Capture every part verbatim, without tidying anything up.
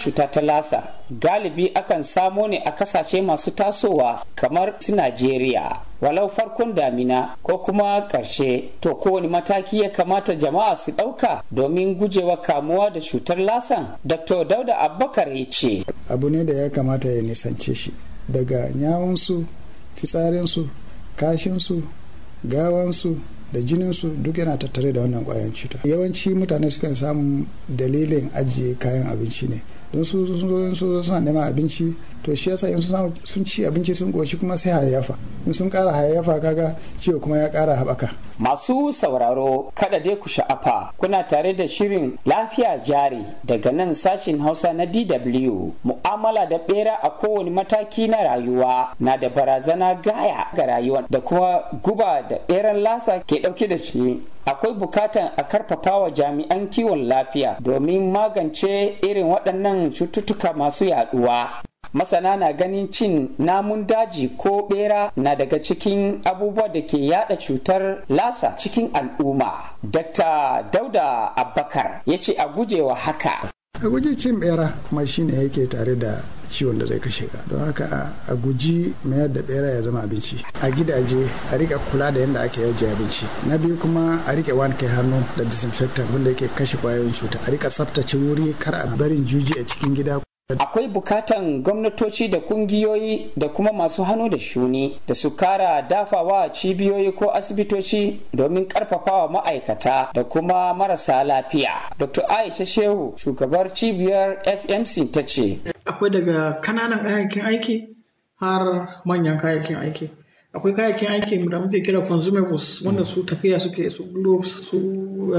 cuta ta lasa galibi akan samo ne a kasashe masu tasowa kamar su Najeriya, walau farkon damina ko kuma ƙarshe. To kowane mataki ya kamata jama'a su ɗauka domin gujewa kamuwa da cutar lasan? Dr. Dauda Abubakar ya ce. Abu ne da ya kamata ya nisance shi daga nyawunsu, fitsarinsu, kashinsu, gawansu da jininsu duk yana tattare da wannan ƙwayan cuta. Yawanci mutane sukan samu dalilin ajiye kayan abinci ne don su zo suna neman abinci, to shi yasa in sun ci abinci sun goshi kuma sai hayayyafa, in sun ƙara hayayyafa kaga ciwo kuma ya ƙara haɓaka. Masu sauraro kada dai ku sha'afa, kuna tare da shirin lafiya jari daga nan sashin Hausa na D W. Mu'amala da bera a kowane mataki na rayuwa na da barazana gaya ga rayuwa da kuma guba da beran lasa ke dauke da shi. Akwai bukatan a karfafa wa jami'an kiwon lafiya domin magance irin waɗannan cututtuka masu yaduwa. Masana na ganin cin namun daji ko bera na daga cikin abubuwa da ke yada cutar lasa cikin al'umma. Dakta Dauda Abubakar ya ce a gujewa haka. A guji cin bera kuma shine yake tare da ciwon da zai kashe ka, don haka a guji mayar da bera ya zama abinci. A gidaje a rika kula da yadda ake yaje abinci. Na biyu kuma a rike wanke hannu da disinfectant wanda yake kashe kwayoyin cuta. A rika tsaftace wuri, kar a barin juji a cikin gida. Akwai bukatan gwamnatoci da kungiyoyi da kuma masu hannu da shuni da su kara dafawa cibiyoyi ko asibitoci domin karfafawa ma'aikata da kuma marasa lafiya. Doctor Aisha Shehu, shugabar cibiyar F M C, ta ce. Akwai daga kananan kayayyakin aiki har manyan kayayyakin aiki. Akwai kayayyakin aiki da muke kira consumables wanda su tafiya suke, su gloves, su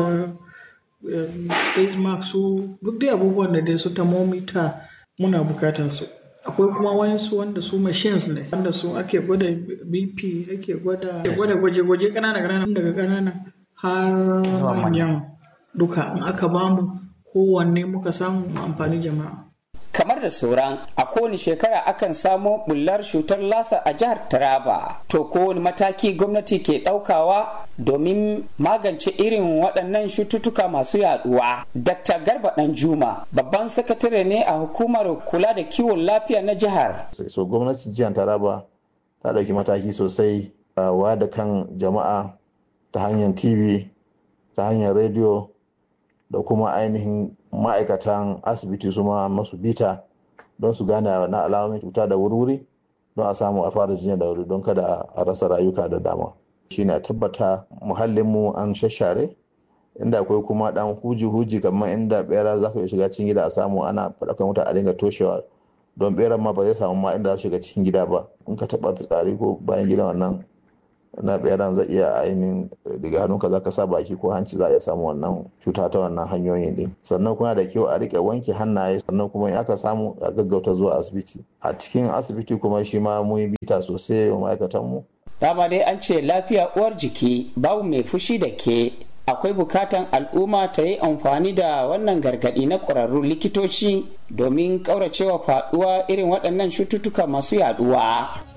face mask, su duk dai abubuwan da dai su thermometer muna bukatan su. Akwai kuma wayansu wanda su machines ne wanda su ake gwada B P, ake gwada gwada gwaje-gwaje kanana kanana daga kanana har manyan duka in aka bamu kowanne muka samu amfani jama'a. Kamar da sauran a kowane shekara akan samo bullar cutar lasa a jihar Taraba. To kowane mataki gwamnati ke daukawa domin magance irin waɗannan cututtuka masu yaduwa. Dakta Garba Danjuma babban sakatare ne a hukumar kula da kiwon lafiya na jihar. So gwamnati jihar Taraba ta dauki mataki sosai wa da kan jama'a ta hanyar T V, ta hanyar rediyo da kuma ainihin ma'aikatan asibiti su ma masu bita don su gane na alamomin cuta da wuri-wuri don a samu a fara jinya da wuri don kada a rasa rayuka da dama. Shine a tabbata muhallinmu an shashare inda akwai kuma dan huji-huji kamar inda bera za ku shiga cikin gida a samu ana faɗakan wuta a dinga toshewa don beran ma ba zai samu ma inda za su shiga cikin gida ba. In ka taɓa fitsari ko bayan gida wannan na beran zai iya ainihin daga hannunka za ka sa baki ko hanci za a iya samu wannan cuta ta wannan hanyoyin din. Sannan kuma da kyau a rike wanke hannaye, sannan kuma in aka samu a gaggauta zuwa asibiti. A cikin asibiti kuma shi ma mun yi bita sosai wa ma'aikatan mu. Dama dai an ce lafiya uwar jiki, babu mai fushi da ke. Akwai bukatan al'umma ta yi amfani da wannan gargadi na ƙwararrun likitoci domin ƙauracewa faɗuwa irin waɗannan cututtuka masu yaɗuwa.